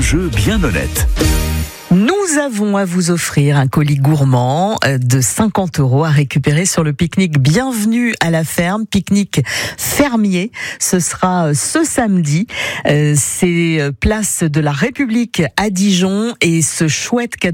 jeu bien honnête. Nous avons à vous offrir un colis gourmand de 50 € à récupérer sur le pique-nique Bienvenue à la ferme, pique-nique fermier. Ce sera ce samedi. C'est place de la République à Dijon et ce chouette cadeau